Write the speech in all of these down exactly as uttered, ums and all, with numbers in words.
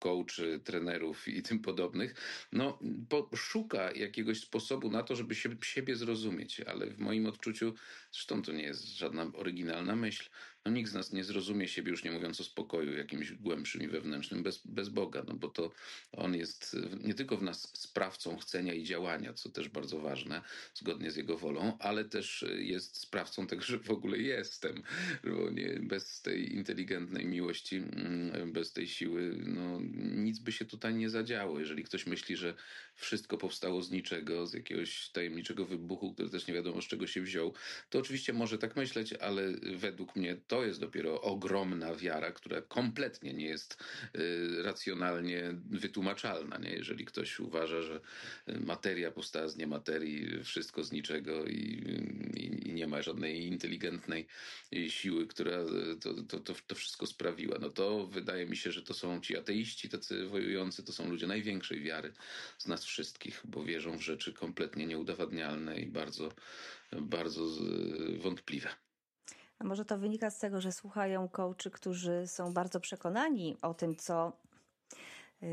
coachy, trenerów i tym podobnych, no szuka jakiegoś sposobu na to, żeby się, siebie zrozumieć, ale w moim odczuciu, zresztą to nie jest żadna oryginalna myśl, no nikt z nas nie zrozumie siebie, już nie mówiąc o spokoju jakimś głębszym i wewnętrznym, bez, bez Boga, no bo to On jest nie tylko w nas sprawcą chcenia i działania, co też bardzo ważne, zgodnie z Jego wolą, ale też jest sprawcą tego, że w ogóle jestem, bo nie, bez tej inteligentnej miłości, bez tej siły, no nic by się tutaj nie zadziało. Jeżeli ktoś myśli, że wszystko powstało z niczego, z jakiegoś tajemniczego wybuchu, który też nie wiadomo z czego się wziął, to oczywiście może tak myśleć, ale według mnie to jest dopiero ogromna wiara, która kompletnie nie jest y, racjonalnie wytłumaczalna. Nie? Jeżeli ktoś uważa, że materia powstała z niematerii, wszystko z niczego i, i, i nie ma żadnej inteligentnej siły, która to, to, to, to wszystko sprawiła, no to wydaje mi się, że to są ci ateiści, tacy wojujący, to są ludzie największej wiary z nas wszystkich, bo wierzą w rzeczy kompletnie nieudowadnialne i bardzo, bardzo wątpliwe. A może to wynika z tego, że słuchają coachy, którzy są bardzo przekonani o tym, co, yy,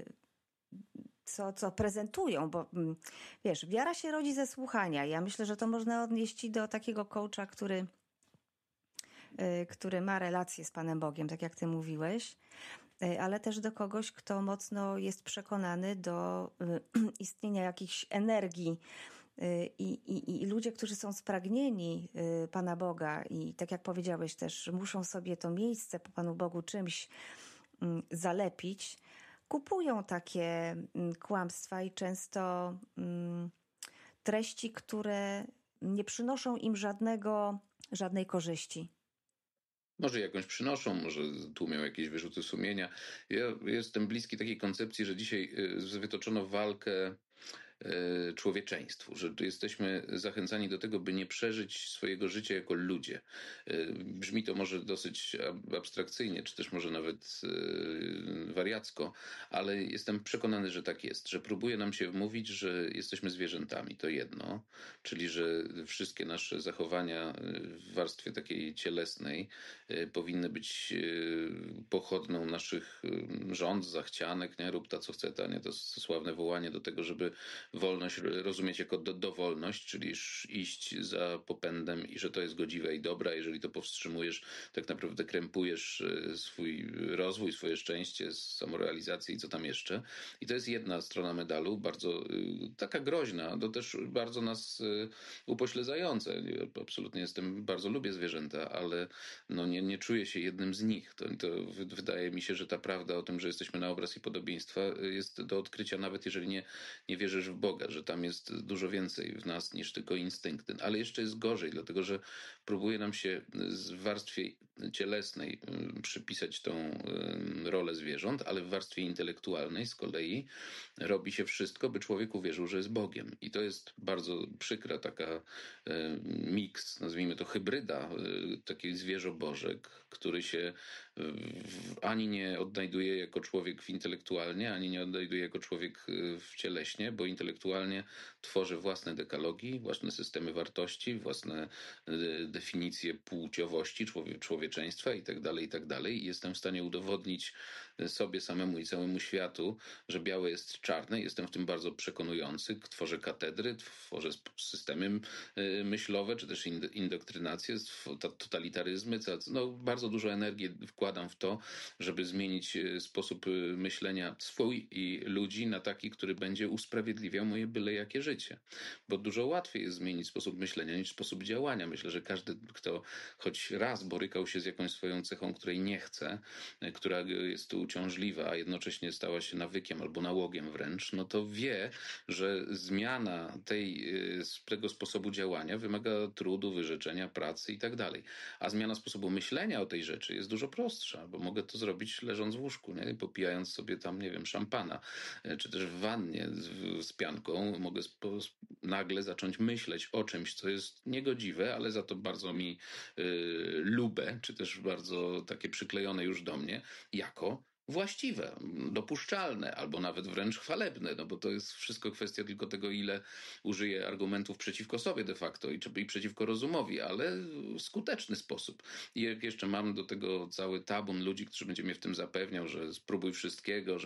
co, co prezentują, bo wiesz, wiara się rodzi ze słuchania. Ja myślę, że to można odnieść i do takiego coacha, który, yy, który ma relację z Panem Bogiem, tak jak ty mówiłeś, yy, ale też do kogoś, kto mocno jest przekonany do yy, istnienia jakichś energii. I, i, I ludzie, którzy są spragnieni Pana Boga i tak jak powiedziałeś też, muszą sobie to miejsce po Panu Bogu czymś zalepić, kupują takie kłamstwa i często treści, które nie przynoszą im żadnego, żadnej korzyści. Może jakąś przynoszą, może tłumią jakieś wyrzuty sumienia. Ja jestem bliski takiej koncepcji, że dzisiaj wytoczono walkę człowieczeństwu, że jesteśmy zachęcani do tego, by nie przeżyć swojego życia jako ludzie. Brzmi to może dosyć abstrakcyjnie, czy też może nawet wariacko, ale jestem przekonany, że tak jest, że próbuje nam się wmówić, że jesteśmy zwierzętami, to jedno, czyli że wszystkie nasze zachowania w warstwie takiej cielesnej powinny być pochodną naszych rząd, zachcianek, nie? Rób ta co chce ta, nie? To sławne wołanie do tego, żeby wolność rozumieć jako do, dowolność, czyli iść za popędem i że to jest godziwe i dobre, a jeżeli to powstrzymujesz, tak naprawdę krępujesz swój rozwój, swoje szczęście, samorealizację i co tam jeszcze. I to jest jedna strona medalu, bardzo taka groźna, to też bardzo nas upośledzające. Absolutnie jestem, bardzo lubię zwierzęta, ale no nie, nie czuję się jednym z nich. To, to wydaje mi się, że ta prawda o tym, że jesteśmy na obraz i podobieństwa jest do odkrycia, nawet jeżeli nie, nie wierzysz w Boga, że tam jest dużo więcej w nas niż tylko instynkty. Ale jeszcze jest gorzej, dlatego że próbuje nam się w warstwie cielesnej przypisać tą rolę zwierząt, ale w warstwie intelektualnej z kolei robi się wszystko, by człowiek uwierzył, że jest Bogiem. I to jest bardzo przykra taka miks, nazwijmy to hybryda takiej zwierzobożek, który się ani nie odnajduje jako człowiek intelektualnie, ani nie odnajduje jako człowiek w cieleśnie, bo intelektualnie tworzy własne dekalogi, własne systemy wartości, własne definicje płciowości, człowie, człowieczeństwa i tak dalej, i tak dalej. I jestem w stanie udowodnić sobie samemu i całemu światu, że białe jest czarne. Jestem w tym bardzo przekonujący. Tworzę katedry, tworzę systemy myślowe, czy też indoktrynacje, totalitaryzmy. No, bardzo dużo energii wkładam w to, żeby zmienić sposób myślenia swój i ludzi na taki, który będzie usprawiedliwiał moje byle jakie życie. Bo dużo łatwiej jest zmienić sposób myślenia niż sposób działania. Myślę, że każdy, kto choć raz borykał się z jakąś swoją cechą, której nie chce, która jest uciążliwa, a jednocześnie stała się nawykiem albo nałogiem wręcz, no to wie, że zmiana tej, tego sposobu działania wymaga trudu, wyrzeczenia, pracy i tak dalej. A zmiana sposobu myślenia o tej rzeczy jest dużo prostsza, bo mogę to zrobić leżąc w łóżku, nie? Popijając sobie tam, nie wiem, szampana, czy też w wannie z, z pianką. Mogę spo, nagle zacząć myśleć o czymś, co jest niegodziwe, ale za to bardzo mi y, lube, czy też bardzo takie przyklejone już do mnie, jako właściwe, dopuszczalne, albo nawet wręcz chwalebne, no bo to jest wszystko kwestia tylko tego, ile użyje argumentów przeciwko sobie de facto i, i przeciwko rozumowi, ale w skuteczny sposób. I jak jeszcze mam do tego cały tabun ludzi, którzy będzie mnie w tym zapewniał, że spróbuj wszystkiego, że